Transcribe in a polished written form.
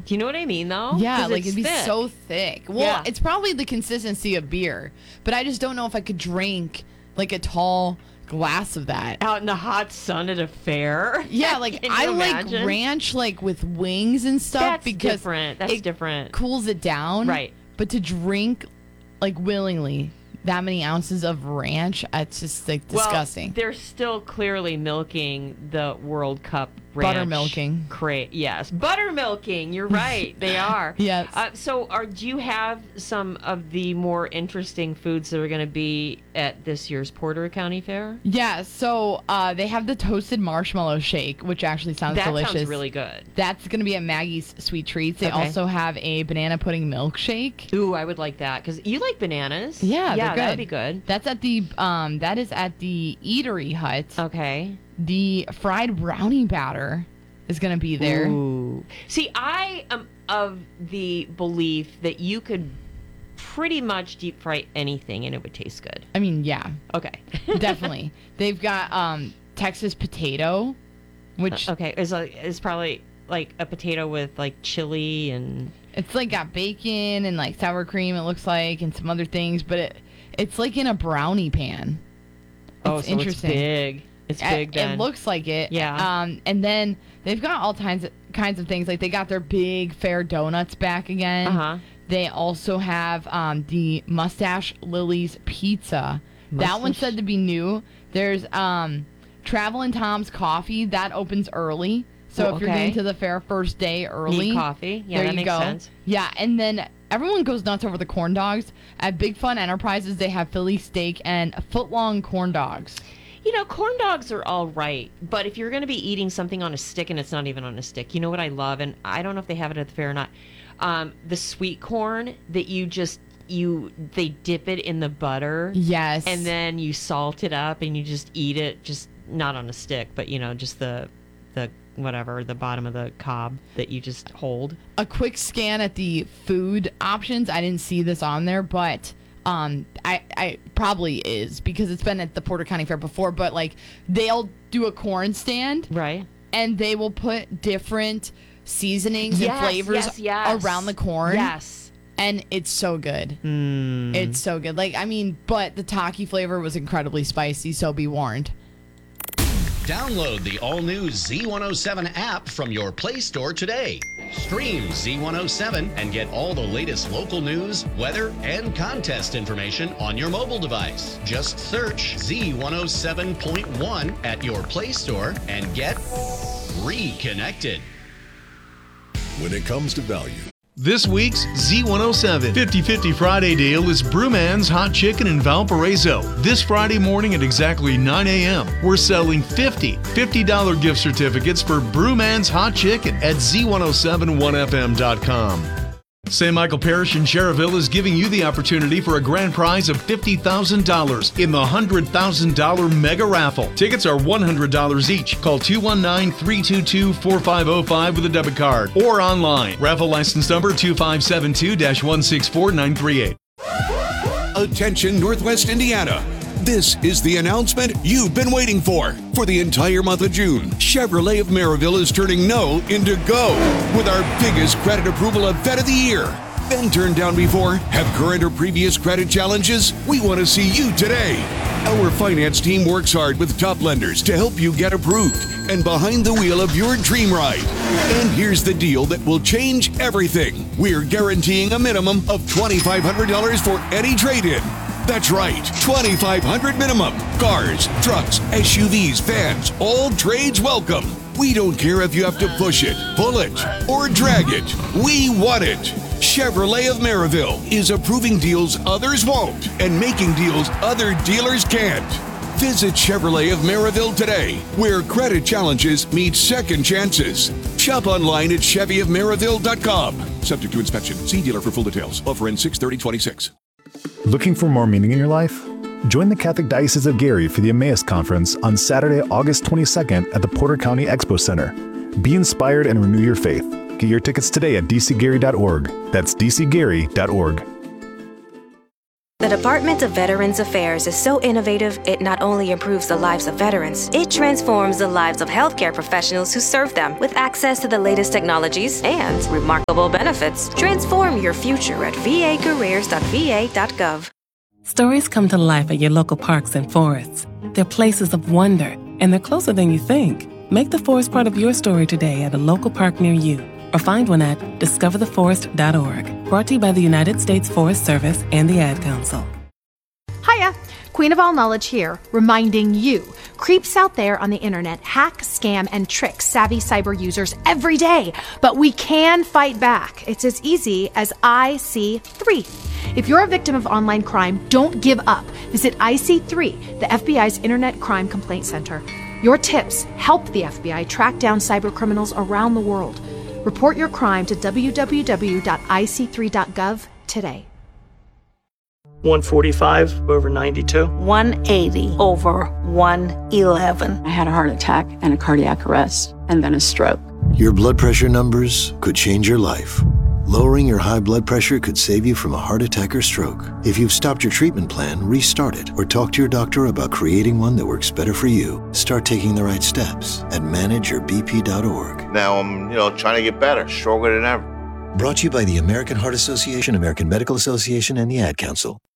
Do you know what I mean, though? Yeah, 'Cause it'd be thick. so thick. Well, Yeah. it's probably the consistency of beer, but I just don't know if I could drink like a tall glass of that. Out in the hot sun at a fair. Yeah, like Can you I imagine? like ranch like with wings and stuff That's because different. That's it different. cools it down. Right. But to drink like willingly that many ounces of ranch, it's just like disgusting. Well, they're still clearly milking the World Cup ranch. Buttermilking. Yes, buttermilking. You're right. They are. Yes. So, do you have some of the more interesting foods that are going to be at this year's Porter County Fair? Yeah, so they have the toasted marshmallow shake, which actually sounds delicious. That sounds really good. That's going to be at Maggie's Sweet Treats. They Okay. also have a banana pudding milkshake. Ooh, I would like that because you like bananas. Yeah, they're good. That'd be good. That's at the that is at the Eatery Hut. Okay. The fried brownie batter is going to be there. Ooh. See, I am of the belief that you could pretty much deep fry anything and it would taste good. I mean, yeah, Okay. definitely. They've got Texas potato, which Okay, is probably like a potato with like chili and it's like got bacon and like sour cream. It looks like and some other things, but it's like in a brownie pan. It's interesting. It's big. It's big. Then It looks like it. Yeah. And then they've got all kinds of things. Like they got their big fair donuts back again. Uh-huh. They also have the Mustache Lily's pizza. That one's said to be new. There's Travelin' Tom's coffee that opens early. So if you're okay. getting to the fair first day early, Need coffee. Yeah, there that you makes go. sense. Yeah, and then everyone goes nuts over the corn dogs. At Big Fun Enterprises, they have Philly steak and footlong corn dogs. You know, corn dogs are all right, but if you're going to be eating something on a stick and it's not even on a stick, you know what I love, and I don't know if they have it at the fair or not, the sweet corn that they dip it in the butter. Yes. And then you salt it up and you just eat it, just not on a stick, but just the whatever, the bottom of the cob that you just hold. A quick scan at the food options. I didn't see this on there, but I probably is because it's been at the Porter County Fair before, but like they'll do a corn stand. Right. And they will put different seasonings and flavors around the corn. Yes. And it's so good. Mm. It's so good. Like, I mean, but the Taki flavor was incredibly spicy, so be warned. Download the all-new Z107 app from your Play Store today. Stream Z107 and get all the latest local news, weather, and contest information on your mobile device. Just search Z107.1 at your Play Store and get reconnected. When it comes to value. This week's Z107 50/50 Friday deal is Brewman's Hot Chicken in Valparaiso. This Friday morning at exactly 9 a.m., we're selling $50 gift certificates for Brewman's Hot Chicken at Z1071FM.com. St. Michael Parish in Cherville is giving you the opportunity for a grand prize of $50,000 in the $100,000 mega raffle. Tickets are $100 each. Call 219-322-4505 with a debit card or online. Raffle license number 2572-164938. Attention Northwest Indiana. This is the announcement you've been waiting for. For the entire month of June, Chevrolet of Maryville is turning no into go with our biggest credit approval event of the year. Been turned down before? Have current or previous credit challenges? We want to see you today. Our finance team works hard with top lenders to help you get approved and behind the wheel of your dream ride. And here's the deal that will change everything. We're guaranteeing a minimum of $2,500 for any trade-in. That's right, $2,500 minimum. Cars, trucks, SUVs, vans, all trades welcome. We don't care if you have to push it, pull it, or drag it. We want it. Chevrolet of Maryville is approving deals others won't and making deals other dealers can't. Visit Chevrolet of Maryville today, where credit challenges meet second chances. Shop online at ChevyofMaryville.com. Subject to inspection. See dealer for full details. Offer ends 6/30/26. Looking for more meaning in your life? Join the Catholic Diocese of Gary for the Emmaus Conference on Saturday, August 22nd at the Porter County Expo Center. Be inspired and renew your faith. Get your tickets today at dcgary.org. That's dcgary.org. The Department of Veterans Affairs is so innovative, it not only improves the lives of veterans, it transforms the lives of healthcare professionals who serve them with access to the latest technologies and remarkable benefits. Transform your future at vacareers.va.gov. Stories come to life at your local parks and forests. They're places of wonder, and they're closer than you think. Make the forest part of your story today at a local park near you, or find one at discovertheforest.org. Brought to you by the United States Forest Service and the Ad Council. Hiya, Queen of All Knowledge here, reminding you, creeps out there on the internet hack, scam, and trick savvy cyber users every day. But we can fight back. It's as easy as IC3. If you're a victim of online crime, don't give up. Visit IC3, the FBI's Internet Crime Complaint Center. Your tips help the FBI track down cyber criminals around the world. Report your crime to www.ic3.gov today. 145 over 92. 180 over 111. I had a heart attack and a cardiac arrest, and then a stroke. Your blood pressure numbers could change your life. Lowering your high blood pressure could save you from a heart attack or stroke. If you've stopped your treatment plan, restart it or talk to your doctor about creating one that works better for you. Start taking the right steps at manageyourbp.org. Now I'm, trying to get better, stronger than ever. Brought to you by the American Heart Association, American Medical Association, and the Ad Council.